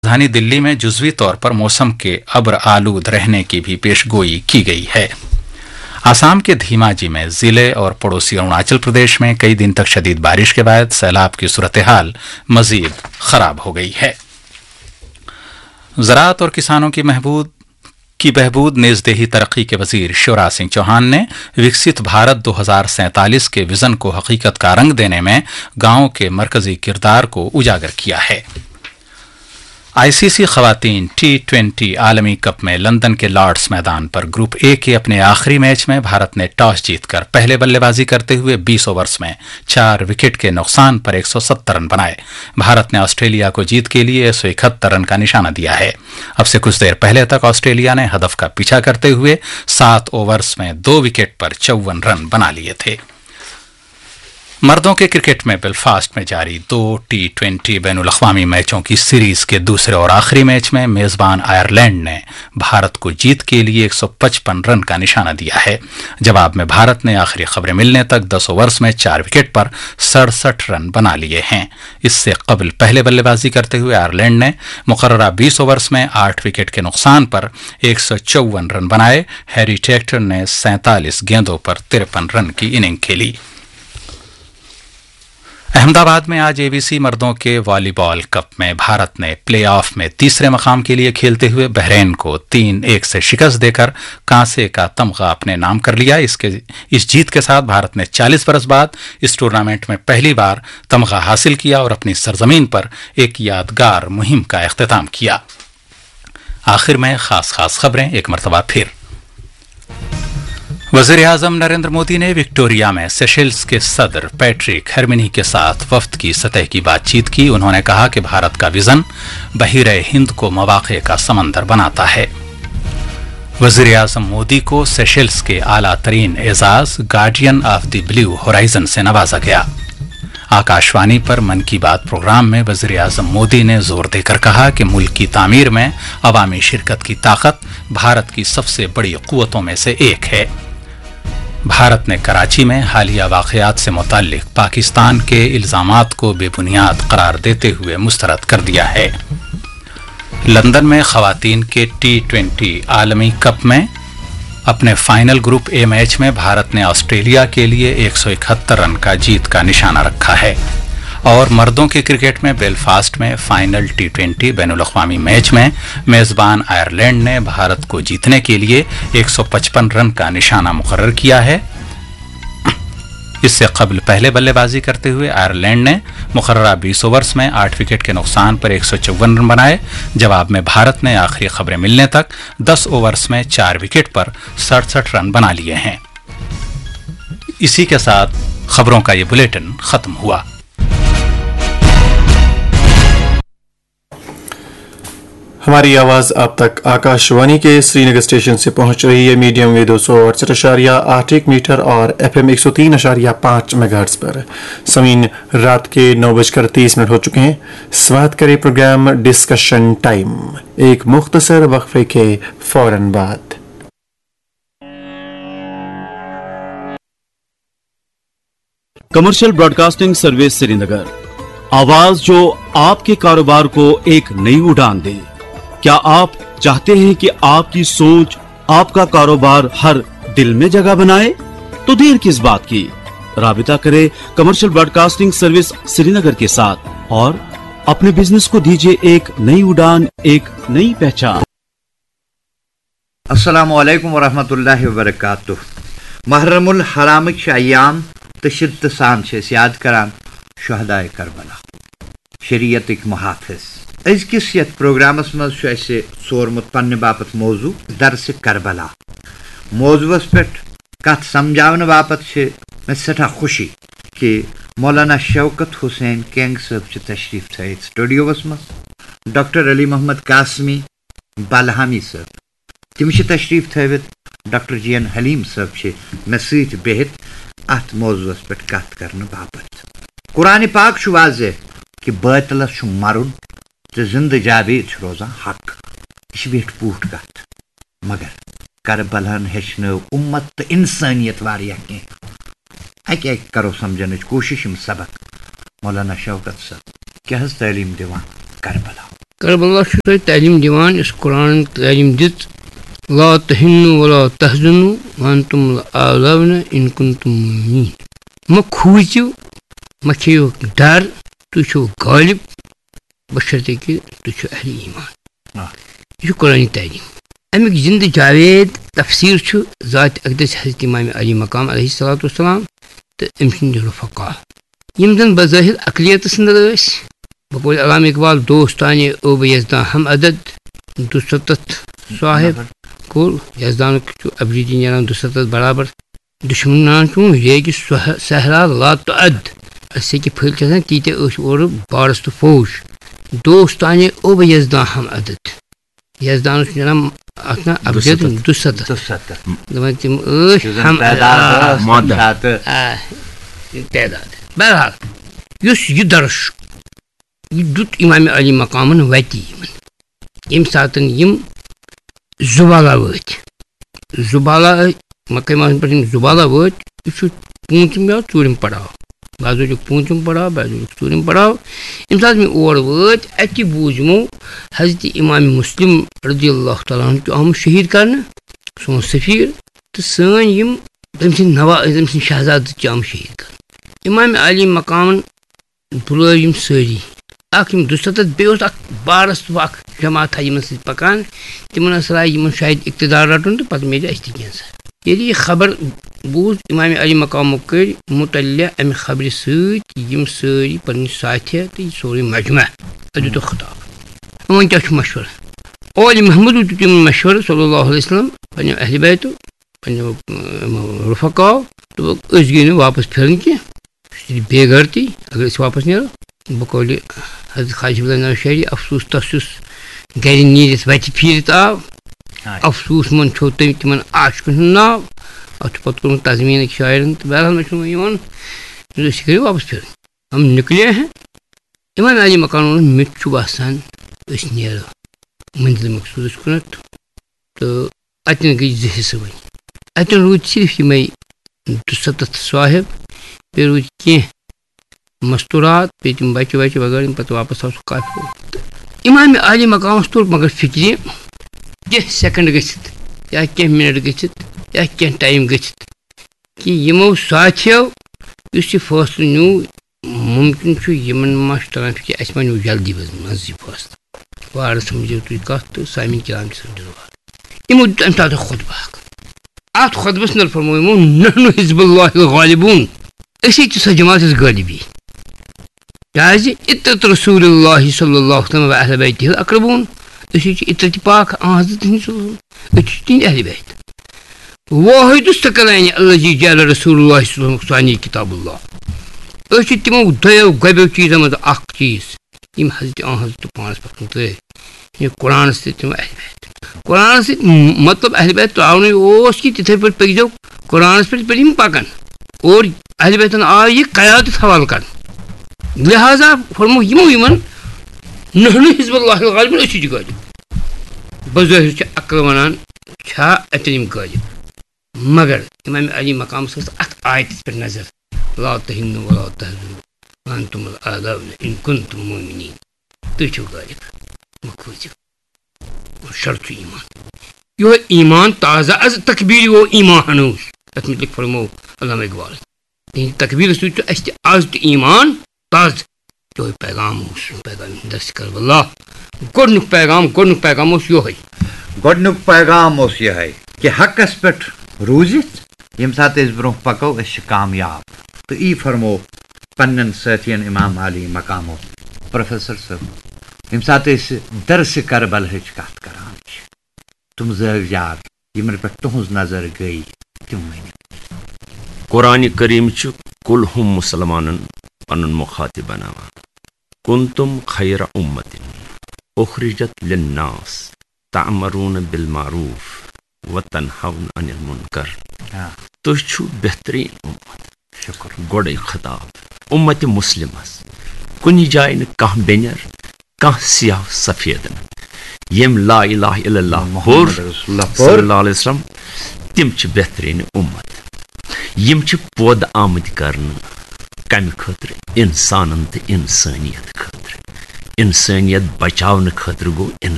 राजधानी दिल्ली में जुज़वी तौर पर मौसम के अब्र आलूद रहने की भी पेशगोई की गई है। आसाम के धीमाजी में जिले और पड़ोसी अरुणाचल प्रदेश में कई दिन तक शदीद बारिश के बाद सैलाब की सूरत हाल मजीद खराब हो गई है। ज़राअत और किसानों की बहबूद नेज़देही तरक्की के वजीर शिवराज सिंह चौहान ने विकसित भारत 2047 के विजन को हकीकत का रंग देने में गांवों के मरकजी किरदार को उजागर किया है। आईसीसी खवातीन T20 आलमी कप में लंदन के लॉर्ड्स मैदान पर ग्रुप ए के अपने आखिरी मैच में भारत ने टॉस जीतकर पहले बल्लेबाजी करते हुए 20 ओवर्स में 4 विकेट के नुकसान पर 170 रन बनाए। भारत ने ऑस्ट्रेलिया को जीत के लिए 171 रन का निशाना दिया है। अब से कुछ देर पहले तक ऑस्ट्रेलिया ने हदफ का पीछा करते हुए 7 ओवर्स में 2 विकेट पर 54 रन बना लिए थे। मर्दों के क्रिकेट में बेलफास्ट में जारी 2 T20 बैनुल-अक़वामी मैचों की सीरीज के दूसरे और आखिरी मैच में मेजबान आयरलैंड ने भारत को जीत के लिए 155 रन का निशाना दिया है। जवाब में भारत ने आखिरी खबरें मिलने तक 10 ओवर्स में 4 विकेट पर 67 रन बना लिए हैं। इससे कबल पहले बल्लेबाजी करते हुए आयरलैंड ने मुकर्ररा 20 ओवर्स में 8 विकेट के नुकसान पर 154 रन बनाए। हैरी टेक्टर ने 47 गेंदों पर 53 रन की इनिंग खेली। अहमदाबाद में आज एबीसी मर्दों के वॉलीबॉल कप में भारत ने प्लेऑफ में तीसरे मकाम के लिए खेलते हुए बहरीन को 3-1 से शिकस्त देकर कांसे का तमगा अपने नाम कर लिया। इस जीत के साथ भारत ने 40 बरस बाद इस टूर्नामेंट में पहली बार तमगा हासिल किया और अपनी सरजमीन पर एक यादगार मुहिम का इख्तिताम किया। आखिर में खास खबरें एक मरतबा फिर। वज़ीर-ए-आज़म नरेंद्र मोदी ने विक्टोरिया में सेशेल्स के सदर पैट्रिक हेर्मिनी के साथ वफ्द की सतह की बातचीत की। उन्होंने कहा कि भारत का विजन बहीरे हिंद को मौक़े का समंदर बनाता है। वज़ीर-ए-आज़म मोदी को सेशेल्स के आला तरीन Ejaz guardian of the blue horizon से नवाजा गया। आकाशवाणी पर मन की बात प्रोग्राम में वज़ीर-ए-आज़म मोदी ने जोर देकर कहा कि मुल्क की तामीर में अवामी शिरकत की ताकत भारत की सबसे बड़ी क़ुव्वतों में से एक है। भारत ने कराची में हालिया वाक़यात से मुताल्लिक़ पाकिस्तान के इल्ज़ामात को बेबुनियाद करार देते हुए मुस्तरद कर दिया है। लंदन में ख़वातीन के T20 आलमी कप में अपने फाइनल ग्रुप ए मैच में भारत ने ऑस्ट्रेलिया के लिए 171 रन का जीत का निशाना रखा है। और मर्दों के क्रिकेट में बेलफास्ट में फाइनल T20 बैनुल-अक़वामी मैच में मेज़बान आयरलैंड ने भारत को जीतने के लिए 155 रन का निशाना मुकर्रर किया है। इससे कबल पहले बल्लेबाजी करते हुए आयरलैंड ने मुकर्ररा 20 ओवर्स में 8 विकेट के नुकसान पर 154 रन बनाए। जवाब में भारत ने आखिरी खबरें मिलने तक 10 ओवर्स में 4 विकेट पर 67 रन बना लिए हैं। इसी के साथ खबरों का ये बुलेटिन खत्म हुआ। हमारी आवाज़ आप तक आकाशवाणी के श्रीनगर स्टेशन से पहुंच रही है। मीडियम वेव 268.81 मीटर और FM 103.5 मेगाहर्ट्ज़ पर। समीन रात के 9:30 हो चुके हैं। स्वागत करें प्रोग्राम डिस्कशन टाइम एक मुख्तसर वक्फे के फौरन बाद। कमर्शियल ब्रॉडकास्टिंग सर्विस श्रीनगर, आवाज जो आपके कारोबार को एक नई उड़ान दे। क्या आप चाहते हैं कि आपकी सोच आपका कारोबार हर दिल में जगह बनाए? तो देर किस बात की, राबिता करें कमर्शियल ब्रॉडकास्टिंग सर्विस श्रीनगर के साथ और अपने बिजनेस को दीजिए एक नई उड़ान, एक नई पहचान। अस्सलामु अलैकुम वरहमतुल्लाहि वबरकातुह। महरमुल हराम अय्याम तशद्दुद सान याद करान शुहदाए करबला, शरीयतिक मुहाफिज। अजकिस यथ प्रोग्रामस मज सोरमुत पन्ने बापत मौजू दरस करबला। मौजूस पे कथ समझावन बापत मे सठा खुशी कि मौलाना शौकत हुसैन कैंग साहब तशरीफ थे स्टूडियोस मज। डॉक्टर अली मोहम्मद कासमी बलहामी साहब तम तशरीफ थवित। Doctor GN. हलीम साहब मे सत बिहित अत मौजूस पे कथ करने बापत। कुरान पाक वाज़े कि बातिलस मरुन तो जिंद जावेद रोजान हक। यह वेठ पूट कथ, मगर करबलान हेचनो उम्मत तो इंसानियत वारिया कह करो समझन कोशिश। सबक मौलाना शौकत साहब क्या तालीम दिवान करबला। کربلا چھُ تۄہہِ تعلیٖم دِوان یُس قرآن تعلیٖم دِژ لا تہنوا ولا تحزنوا وانتم الاعلون ان کنتم مؤمنین مہ کھوٗژِو مہ کھیٚیِو ڈر تُہۍ چھِو غٲلب بشرطے کہ تُہۍ چھِو اہل ایمان یہ چھُ قرآنی تعلیٖم امیُک زندٕ جاوید تفسیٖر چھُ ذات اقدس حضرت امام علی مقام علیہ الصلوۃ والسلام تہٕ أمۍ سٕنٛدۍ رفقا یِم زن بظٲہر اقلیتس انٛدر ٲسۍ بقول علامہ اقبال دوستانہِ اوب یزداں ہم عدد 270 صاحب کوٚر یزدانُک چھُ ابریٖدی نیران 270 برابر دُشمنان چھُ ریگہِ صحرا لا تعد اَسہِ ہیٚکہِ پھٔلۍ آسان تیٖتیاہ ٲسۍ اورٕ بارس تہٕ فوج دوستانہِ اوب یزداں ہم عدد یزدانس چھُ نیران اتھ نا ابجد 270 دپان تِم ٲسۍ ہم تعداد بہرحال یُس یہِ درس چھُ یہِ دیُت امام علی مقامن وتہِ یِمن ییٚمہِ ساتہٕ یِم زُبالا وٲتۍ زُبالا مکہ معظم پٮ۪ٹھ یِم زُبالا وٲتۍ یہِ چھُ پوٗنٛژِم یا ژوٗرِم پڑاو بعض وجوٗک پوٗنٛژِم پڑاو بعض وجوٗک ژوٗرِم پڑاو ییٚمہِ ساتہٕ مےٚ اور وٲتۍ اَتہِ بوٗز یِمو حضرت امام مسلم رضی اللہ تعالیٰ عنہ چھُ آمُت شہیٖد کرنہٕ سون سفیٖر تہٕ سٲنۍ یِم تٔمۍ سٕنٛدۍ نواز تٔمۍ سٕنٛدۍ شہزاد تہِ چھِ آمٕتۍ شہیٖد کرنہٕ امام علی مقامن بُلٲو یِم سٲری اکھ یِم 270 بیٚیہِ اوس اکھ بارس اکھ جماعتھا یِمن سۭتۍ پکان تِمن ٲس راے یِمن شاید اقتدار رٹُن تہٕ پتہٕ میلہِ اَسہِ تہِ کینٛژھا ییٚلہِ یہِ خبر بوٗز امام علی مقامو کٔرۍ مُتعلع امہِ خبرِ سۭتۍ یِم سٲری پنٕنۍ ساتھیہ تہٕ یہِ سورُے مجمع اَتھ دیُتُکھ خطاب وۄنۍ کیٛاہ چھُ مشورٕ اولِ محمد دیُت یِمن مشورٕ صلی اللہ علیہ وسلم پننیو اہلِ بیتو پننیو رفقاو دوٚپُکھ أسۍ گٔے نہٕ واپس پھِرٕنۍ کینٛہہ بے غیرتی اگر أسۍ واپس نیرو بقولہِ حضرت خواجہ اللہ شہری افسوس تس یُس گرِ نیٖرِتھ وتہِ پھیٖرِتھ آو افسوس من چھو تِمن عاشقن ہُنٛد ناو اتھ چھُ پتہٕ کوٚرمُت تزمیٖن أکۍ شاعرن تہٕ بہرحال مےٚ چھُ وۄنۍ یِوان أسۍ کٔرِو واپس پھِرٕنۍ ہم نکلے ہیں امام علی مقام ووٚن مےٚ تہِ چھُ باسان أسۍ نیرو منزلِ مقصوٗدس کُنتھ تہٕ اتٮ۪ن گٔے 2 حصہٕ وۄنۍ اتٮ۪ن روٗدۍ صرف یِمے 270 صاحب بیٚیہِ روٗدۍ کینٛہہ مستوٗرات بیٚیہِ تِم بچہِ وچہِ وغٲرٕ یِم پتہٕ واپس آو سُہ قافلہٕ تہٕ امام علی مقامس توٚر مگر فِکرِ کینٛہہ سیکنڈ گٔژھِتھ یا کینٛہہ مِنٹ گٔژھِتھ یا کینٛہہ ٹایم گٔژھِتھ کہِ یِمو ساتھیو یُس یہِ فٲصلہٕ نیوٗ مُمکِن چھُ یِمن ما چھُ تران فِکرِ اَسہِ ما نیوٗ جلدی منٛز یہِ فٲصلہٕ وارٕ سمجھِو تُہۍ کتھ تہٕ سامعیٖن کرام تہِ سمجھِو وارٕ یِمو دیُت امہِ ساتہٕ خۄطبہٕ اکھ اتھ خۄطبس منٛز فرموو یِمو نحن حزب اللہ الغالبون أسی چھِ سۄ جماعت یۄس غٲلبی کیٛازِ اطرت رسول اللہ صلی اللہ علیہ وسلم و اہل بیتہ الاقربون أسی چھِ اطرتِ پاک حضرت أسۍ چھِ تِہنٛدۍ اہلِ بیت واحد الثقلین الذی جعل رسول اللہ صلی اللہ علیہ وسلم ثانی کتاب اللہ أسۍ چھِ تِمو دۄیو گۄبیو چیٖزو منٛز اکھ چیٖز یِم حضرت حضرت پانس پٮ۪ٹھ ترٲے یہِ قرآنس سۭتۍ تِم اہلِ بیت قرآنس سۭتۍ مطلب اہلِ بیت تراونٕے اوس کہِ تِتھٕے پٲٹھۍ پٔکۍزیو قرآنس پٮ۪ٹھ یِم پکان اور اہلِ بیتن آو یہِ قیادت حوالہٕ کرنہٕ لہٰذا فرمو یِمو یِمن نحن حزب اللہ الغالبون أسی چھِ غٲلب بظٲہر چھِ عقل ونان چھا اتٮ۪ن یِم غٲلب مگر امام علی مقامس ٲس اتھ آیتس پٮ۪ٹھ نظر لا تہنوا ولا تحزنوا وانتم الاعلون ان کنتم مؤمنین تُہۍ چھِو غٲلب مہ کھوٗژِو شرط چھُ ایمان یِہوے ایمان تازہ از تکبیٖر گوٚو ایمان اوس اتھ متعلق فرمو علامہ اقبال تِہنٛدِ تکبیٖر سۭتۍ چھُ اسہِ تہِ آز تہِ ایمان تازٕ یِہوے پیغام اوس پیغام درس کربلا گۄڈنیُک پیغام اوس یِہوے گۄڈنیُک پیغام اوس یِہوے کہِ حقس پٮ۪ٹھ روٗزِتھ ییٚمہِ ساتہٕ أسۍ برونٛہہ پکو أسۍ چھِ کامیاب تہٕ یی فرمو پننٮ۪ن سٲتھین امام علی مقامو پروفیسر صٲب ییٚمہِ ساتہٕ أسۍ درسہِ کربلہٕچ کتھ کران چھِ تِم زٲویات یِمن پٮ۪ٹھ تُہنٛز نظر گٔے تِم ؤنِو قرآن کریم چھُ کُل ہُم مُسلمانن پنُن مُخاطب بناوان کنتم خیر امتن اخرجت للناس تعمرون بالمعروف وتنہون عن المنکر تُہۍ چھِو بہتریٖن اُمت شُکر گۄڈے خطاب اُمتِ مُسلِمس کُنہِ جایہِ نہٕ کانٛہہ بٮ۪نیر کانٛہہ سیاہ سفید نہٕ ییٚمۍ لا الہ الا اللہ پوٚر صلی اللہ علیہ وسلم تِم چھِ بہتریٖن اُمت یِم چھِ پٲدٕ آمٕتۍ کرنہٕ کمہِ خٲطرٕ انسانن تہٕ انسٲنیت خٲطرٕ انسانیت بچاؤن خاطر گو